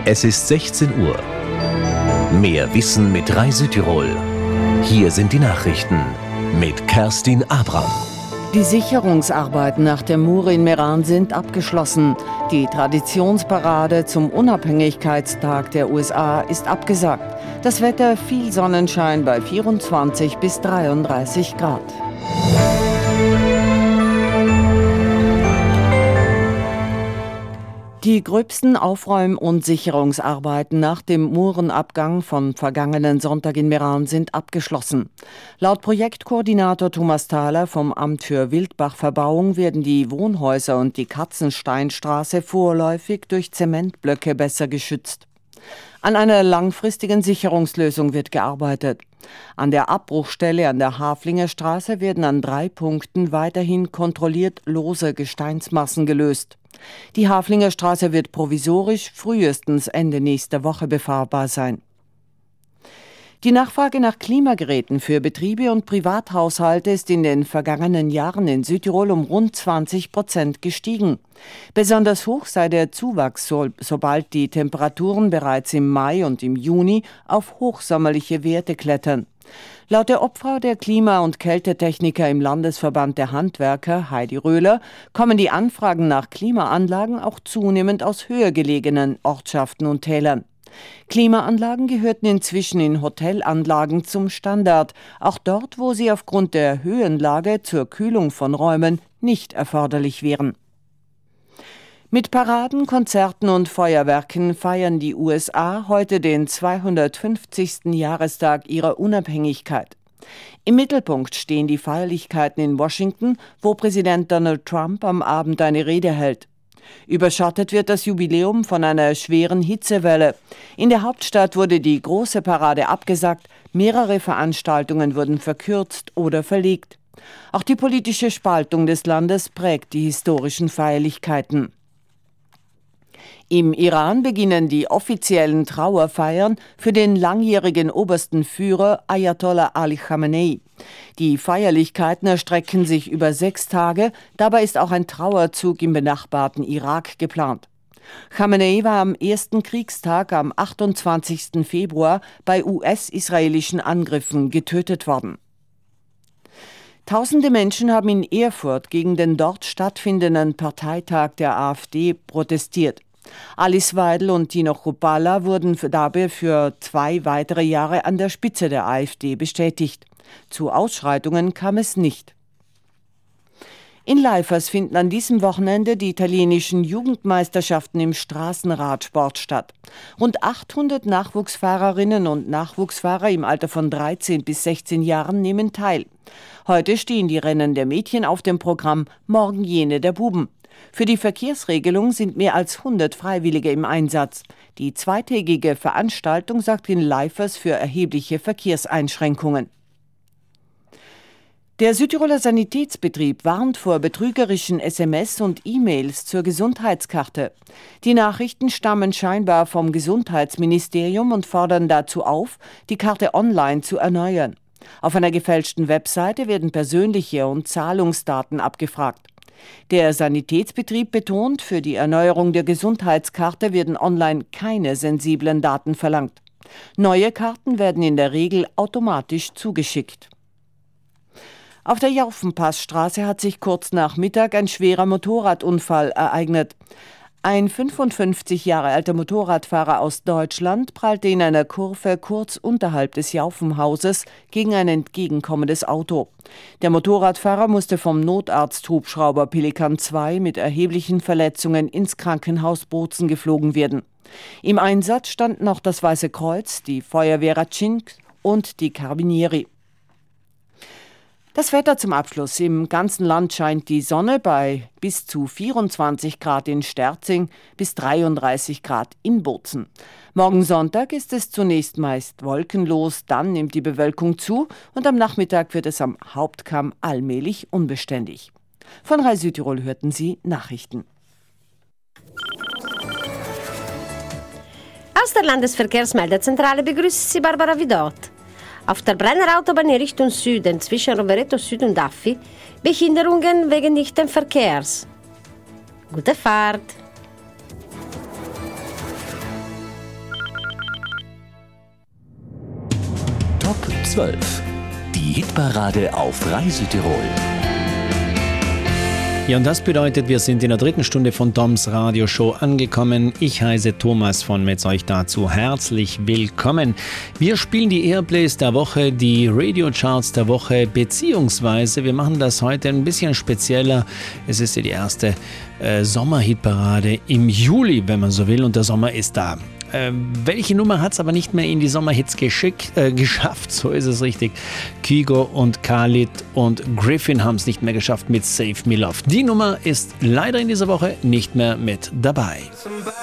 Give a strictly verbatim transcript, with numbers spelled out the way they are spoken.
Es ist sechzehn Uhr. Mehr Wissen mit Rai Südtirol. Hier sind die Nachrichten mit Kerstin Abram. Die Sicherungsarbeiten nach der Mure in Meran sind abgeschlossen. Die Traditionsparade zum Unabhängigkeitstag der U S A ist abgesagt. Das Wetter viel Sonnenschein bei vierundzwanzig bis dreiunddreißig Grad. Die gröbsten Aufräum- und Sicherungsarbeiten nach dem Murenabgang vom vergangenen Sonntag in Meran sind abgeschlossen. Laut Projektkoordinator Thomas Thaler vom Amt für Wildbachverbauung werden die Wohnhäuser und die Katzensteinstraße vorläufig durch Zementblöcke besser geschützt. An einer langfristigen Sicherungslösung wird gearbeitet. An der Abbruchstelle an der Haflinger Straße werden an drei Punkten weiterhin kontrolliert lose Gesteinsmassen gelöst. Die Haflinger Straße wird provisorisch frühestens Ende nächster Woche befahrbar sein. Die Nachfrage nach Klimageräten für Betriebe und Privathaushalte ist in den vergangenen Jahren in Südtirol um rund zwanzig Prozent gestiegen. Besonders hoch sei der Zuwachs, so, sobald die Temperaturen bereits im Mai und im Juni auf hochsommerliche Werte klettern. Laut der Obfrau der Klima- und Kältetechniker im Landesverband der Handwerker, Heidi Röhler, kommen die Anfragen nach Klimaanlagen auch zunehmend aus höher gelegenen Ortschaften und Tälern. Klimaanlagen gehörten inzwischen in Hotelanlagen zum Standard, auch dort, wo sie aufgrund der Höhenlage zur Kühlung von Räumen nicht erforderlich wären. Mit Paraden, Konzerten und Feuerwerken feiern die U S A heute den zweihundertfünfzigsten Jahrestag ihrer Unabhängigkeit. Im Mittelpunkt stehen die Feierlichkeiten in Washington, wo Präsident Donald Trump am Abend eine Rede hält. Überschattet wird das Jubiläum von einer schweren Hitzewelle. In der Hauptstadt wurde die große Parade abgesagt, mehrere Veranstaltungen wurden verkürzt oder verlegt. Auch die politische Spaltung des Landes prägt die historischen Feierlichkeiten. Im Iran beginnen die offiziellen Trauerfeiern für den langjährigen obersten Führer Ayatollah Ali Khamenei. Die Feierlichkeiten erstrecken sich über sechs Tage, dabei ist auch ein Trauerzug im benachbarten Irak geplant. Khamenei war am ersten Kriegstag am achtundzwanzigsten Februar bei U S-israelischen Angriffen getötet worden. Tausende Menschen haben in Erfurt gegen den dort stattfindenden Parteitag der AfD protestiert. Alice Weidel und Tino Chrupalla wurden dabei für zwei weitere Jahre an der Spitze der AfD bestätigt. Zu Ausschreitungen kam es nicht. In Leifers finden an diesem Wochenende die italienischen Jugendmeisterschaften im Straßenradsport statt. Rund achthundert Nachwuchsfahrerinnen und Nachwuchsfahrer im Alter von dreizehn bis sechzehn Jahren nehmen teil. Heute stehen die Rennen der Mädchen auf dem Programm, morgen jene der Buben. Für die Verkehrsregelung sind mehr als hundert Freiwillige im Einsatz. Die zweitägige Veranstaltung sorgt in Leifers für erhebliche Verkehrseinschränkungen. Der Südtiroler Sanitätsbetrieb warnt vor betrügerischen S M S und E-Mails zur Gesundheitskarte. Die Nachrichten stammen scheinbar vom Gesundheitsministerium und fordern dazu auf, die Karte online zu erneuern. Auf einer gefälschten Webseite werden persönliche und Zahlungsdaten abgefragt. Der Sanitätsbetrieb betont, für die Erneuerung der Gesundheitskarte werden online keine sensiblen Daten verlangt. Neue Karten werden in der Regel automatisch zugeschickt. Auf der Jaufenpassstraße hat sich kurz nach Mittag ein schwerer Motorradunfall ereignet. Ein fünfundfünfzig Jahre alter Motorradfahrer aus Deutschland prallte in einer Kurve kurz unterhalb des Jaufenhauses gegen ein entgegenkommendes Auto. Der Motorradfahrer musste vom Notarzthubschrauber Pelikan zwei mit erheblichen Verletzungen ins Krankenhaus Bozen geflogen werden. Im Einsatz standen noch das Weiße Kreuz, die Feuerwehr Ratschink und die Carabinieri. Das Wetter zum Abschluss. Im ganzen Land scheint die Sonne bei bis zu vierundzwanzig Grad in Sterzing bis dreiunddreißig Grad in Bozen. Morgen Sonntag ist es zunächst meist wolkenlos, dann nimmt die Bewölkung zu und am Nachmittag wird es am Hauptkamm allmählich unbeständig. Von Rai Südtirol hörten Sie Nachrichten. Aus der Landesverkehrsmeldezentrale begrüßt Sie Barbara Vidot. Auf der Brenner Autobahn in Richtung Süden zwischen Rovereto Süd und Affi Behinderungen wegen dichten Verkehrs. Gute Fahrt! zwölf. Die Hitparade auf Rai Südtirol. Ja, und das bedeutet, wir sind in der dritten Stunde von Toms Radioshow angekommen. Ich heiße Thomas von Metz, euch dazu herzlich willkommen. Wir spielen die Airplays der Woche, die Radiocharts der Woche, beziehungsweise wir machen das heute ein bisschen spezieller. Es ist ja die erste äh, Sommerhitparade im Juli, wenn man so will, und der Sommer ist da. Äh, welche Nummer hat es aber nicht mehr in die Sommerhits geschick, äh, geschafft, so ist es richtig. Kygo und Khalid und Griffin haben es nicht mehr geschafft mit Save Me Love. Die Nummer ist leider in dieser Woche nicht mehr mit dabei.